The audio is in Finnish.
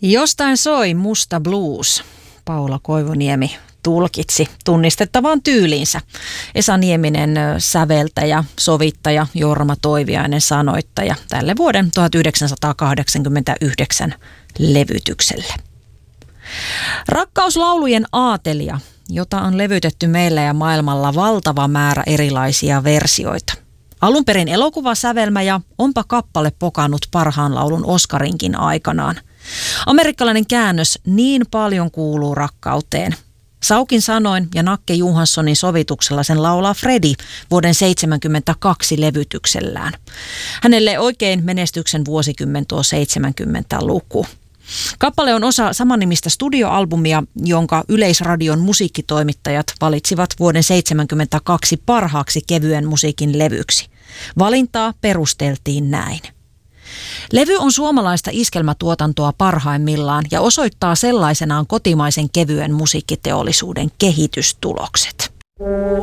Jostain soi musta blues. Paula Koivuniemi tulkitsi tunnistettavaan tyyliinsä. Esa Nieminen säveltäjä, sovittaja, Jorma Toiviainen sanoittaja tälle vuoden 1989 levytykselle. Rakkauslaulujen aatelia, jota on levytetty meillä ja maailmalla valtava määrä erilaisia versioita. Alun perin elokuvasävelmä ja onpa kappale pokannut parhaan laulun Oscarinkin aikanaan. Amerikkalainen käännös Niin paljon kuuluu rakkauteen. Saukin sanoin ja Nakke Johanssonin sovituksella sen laulaa Freddie vuoden 1972 levytyksellään. Hänelle oikein menestyksen vuosikymmen tuo 70-luku. Kappale on osa samannimistä studioalbumia, jonka Yleisradion musiikkitoimittajat valitsivat vuoden 1972 parhaaksi kevyen musiikin levyksi. Valintaa perusteltiin näin. Levy on suomalaista iskelmätuotantoa parhaimmillaan ja osoittaa sellaisenaan kotimaisen kevyen musiikkiteollisuuden kehitystulokset.